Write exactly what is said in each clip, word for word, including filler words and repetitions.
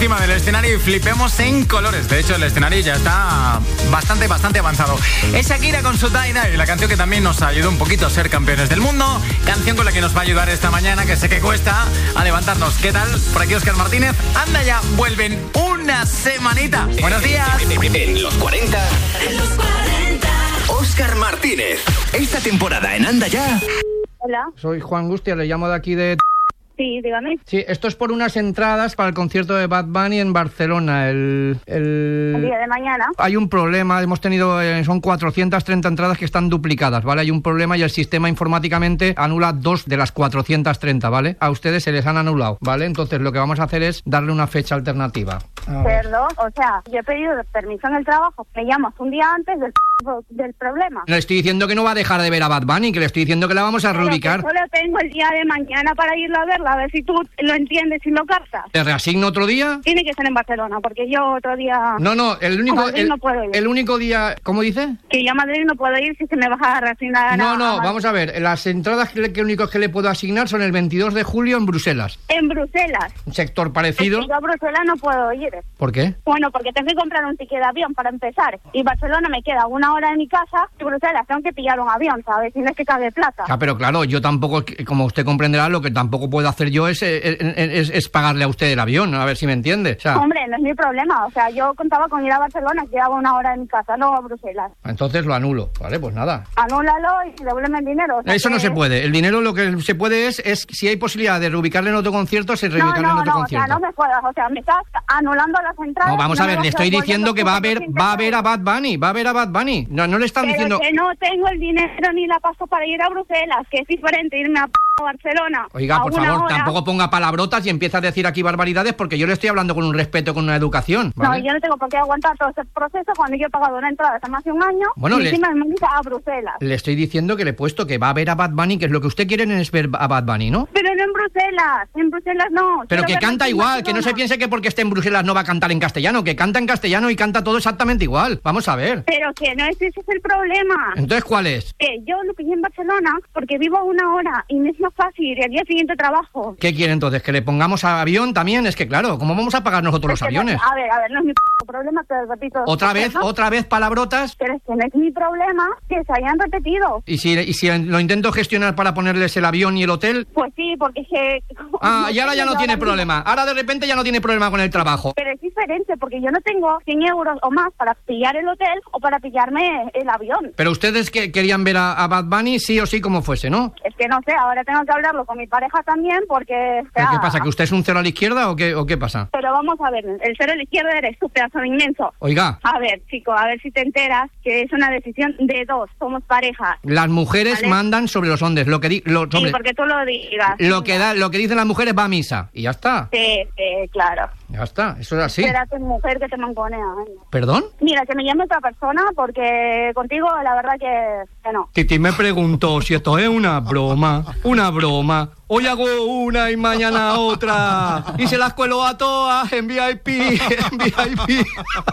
Encima del escenario y flipemos en colores. De hecho, el escenario ya está bastante, bastante avanzado. Es Shakira con su Die Die, la canción que también nos ayudó un poquito a ser campeones del mundo. Canción con la que nos va a ayudar esta mañana, que sé que cuesta, a levantarnos. ¿Qué tal? Por aquí Óscar Martínez. Anda ya, vuelven una semanita. Buenos días. En los cuarenta. En los cuarenta. Óscar Martínez. Esta temporada en Anda Ya. Hola. Soy Juan Gustia, le llamo de aquí de... Sí, dígame. Sí, esto es por unas entradas para el concierto de Bad Bunny en Barcelona. El, el... el día de mañana. Hay un problema, hemos tenido, eh, son cuatrocientas treinta entradas que están duplicadas, ¿vale? Hay un problema y el sistema informáticamente anula dos de las cuatrocientas treinta, ¿vale? A ustedes se les han anulado, ¿vale? Entonces lo que vamos a hacer es darle una fecha alternativa. Perdón, o sea, yo he pedido permiso en el trabajo, me llamas un día antes del, del problema. Le estoy diciendo que no va a dejar de ver a Bad Bunny, que le estoy diciendo que la vamos a Pero reubicar. que solo tengo el día de mañana para irlo a verla, a ver si tú lo entiendes y lo captas. ¿Te reasigno otro día? Tiene que ser en Barcelona, porque yo otro día... No, no, el único, Madrid el, no puedo ir. el único día... ¿Cómo dice? Que yo a Madrid no puedo ir si se me va a reasignar. No, a, no, a vamos a ver, las entradas que, le, que únicos que le puedo asignar son el veintidós de julio en Bruselas. En Bruselas. Un sector parecido. Es que yo a Bruselas no puedo ir. ¿Por qué? Bueno, porque tengo que comprar un ticket de avión para empezar. Y Barcelona me queda una hora de mi casa y Bruselas tengo que pillar un avión, ¿sabes? Si no es que cabe plata. Ah, pero claro, yo tampoco, como usted comprenderá, lo que tampoco puedo hacer yo es, es, es, es pagarle a usted el avión, a ver si me entiende. O sea, hombre, no es mi problema. O sea, yo contaba con ir a Barcelona, que quedaba una hora de mi casa, no a Bruselas. Entonces lo anulo. Vale, pues nada. Anúlalo y devuélveme el dinero. O sea, Eso que... no se puede. El dinero lo que se puede es, es si hay posibilidad de reubicarle en otro concierto, se reubicarle no, no, en otro no, concierto. O sea, no me puedas. O sea, me estás anulando las entradas. No, vamos no a ver, le estoy diciendo que va a ver, va a ver a Bad Bunny, va a ver a Bad Bunny. No, no le están Pero diciendo... que no tengo el dinero ni la paso para ir a Bruselas, que es diferente irme a Barcelona. Oiga, por favor, hora. tampoco ponga palabrotas y empieza a decir aquí barbaridades porque yo le estoy hablando con un respeto, con una educación, ¿vale? No, yo no tengo por qué aguantar todo ese proceso cuando yo he pagado una entrada hace más de un año bueno, y le... encima me invita a Bruselas. Le estoy diciendo que le he puesto que va a ver a Bad Bunny, que es lo que usted quiere es ver a Bad Bunny, ¿no? Pero no en Bruselas, en Bruselas no. Pero Quiero que verlo canta en igual, Barcelona. que no se piense que porque esté en Bruselas no va a cantar en castellano, que canta en castellano y canta todo exactamente igual. Vamos a ver. Pero que no es ese es el problema. Entonces, ¿cuál es? Que yo lo pillé en Barcelona porque vivo a una hora y me es más fácil y al día siguiente trabajo. ¿Qué quiere entonces? ¿Que le pongamos a avión también? Es que claro, ¿cómo vamos a pagar nosotros los Es que no- aviones? a ver, a ver, no es mi p- problema, te repito. Otra vez, ¿no? otra vez palabrotas. Pero es que no es mi problema que se hayan repetido. ¿Y si, y si lo intento gestionar para ponerles el avión y el hotel? Pues sí, porque es que... Ah, y ahora ya no Yo tiene ahora problema. Ahora de repente ya no tiene problema con el trabajo. Pero es diferente, porque yo no tengo cien euros o más para pillar el hotel o para pillarme el avión. Pero ustedes que querían ver a, a Bad Bunny sí o sí como fuese, ¿no? Es que no sé, ahora tengo que hablarlo con mi pareja también, porque... o ¿Pero sea, qué pasa? ¿Que usted es un cero a la izquierda o qué, o qué pasa? Pero vamos a ver, el cero a la izquierda eres tú, pedazo de inmenso. Oiga, A ver, chico, a ver si te enteras que es una decisión de dos, somos pareja. las mujeres ¿Vale? mandan sobre los hombres. Lo que, di, lo, Sí, sobre- porque tú lo digas. lo, que da, lo que dicen las mujeres va a misa. Y ya está. Sí, sí, claro. Ya está. Eso es así. Espérate, mujer, que te manconea. venga. ¿Perdón? Mira, que me llame otra persona, porque contigo la verdad que, que no. Titi me preguntó si esto es una broma. Una broma. Hoy hago una y mañana otra. Y se las cuelo a todas en V I P. En V I P.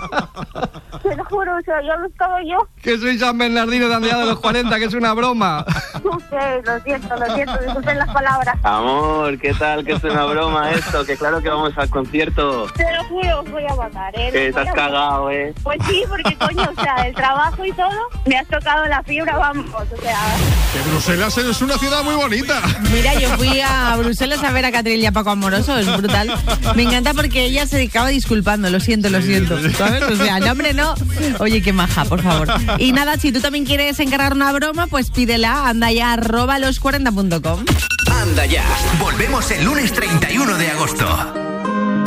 Te lo juro, o sea, yo lo estoy yo. Que soy San Bernardino de Andrea de los cuarenta, que es una broma. No sé, lo siento, lo siento, disculpen las palabras. Amor, ¿qué tal? Que es una broma esto, que claro que vamos al concierto. Te lo juro, os voy a matar, ¿eh? Que Os te voy has a matar. cagado, ¿eh? Pues sí, porque coño, o sea, el trabajo y todo, me has tocado la fibra, vamos, o sea... Que Bruselas es una ciudad muy bonita. Mira, yo fui a Bruselas a ver a Catril y a Paco Amoroso, es brutal. Me encanta porque ella se acaba disculpando, lo siento, lo siento, ¿sabes? O sea, no, hombre, no. Oye, qué maja, por favor. Y nada, si tú también quieres encargar una broma, pues pídela, anda ya, arroba los cuarenta punto com. Anda Ya. Volvemos el lunes treinta y uno de agosto.